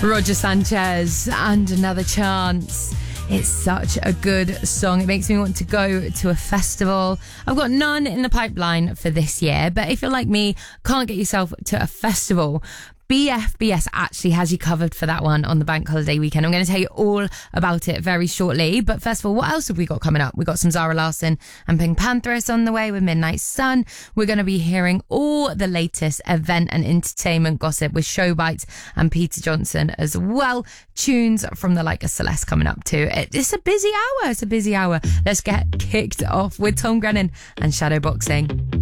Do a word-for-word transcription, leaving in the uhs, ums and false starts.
Roger Sanchez and Another Chance. It's such a good song. It makes me want to go to a festival. I've got none in the pipeline for this year, but if you're like me, can't get yourself to a festival, B F B S actually has you covered for that one on the bank holiday weekend. I'm going to tell you all about it very shortly. But first of all, what else have we got coming up? We've got some Zara Larsson and Pink Panthers on the way with Midnight Sun. We're going to be hearing all the latest event and entertainment gossip with Show Bites and Peter Johnson as well. Tunes from the like of Celeste coming up too. It's a busy hour. It's a busy hour. Let's get kicked off with Tom Grennan and Shadowboxing.